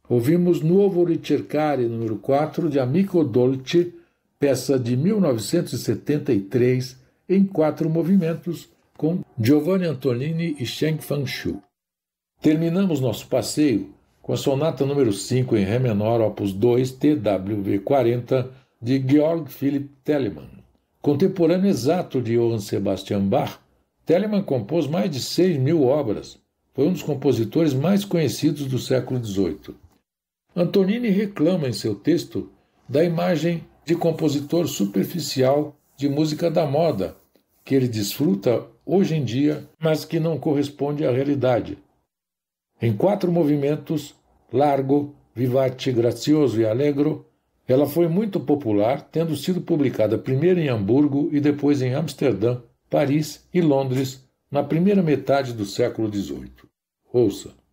Ouvimos Nuovo Ricercare, número 4, de Amico Dolce, peça de 1973, em 4 movimentos, com Giovanni Antonini e Sheng Fangshu. Terminamos nosso passeio com a sonata número 5 em Ré menor, opus 2, TWV 40, de Georg Philipp Telemann. Contemporâneo exato de Johann Sebastian Bach, Telemann compôs mais de 6.000 obras. Foi um dos compositores mais conhecidos do século XVIII. Antonini reclama em seu texto da imagem de compositor superficial de música da moda, que ele desfruta hoje em dia, mas que não corresponde à realidade. Em 4 movimentos, largo, vivace, gracioso e allegro, ela foi muito popular, tendo sido publicada primeiro em Hamburgo e depois em Amsterdã, Paris e Londres, na primeira metade do século XVIII. Ouça.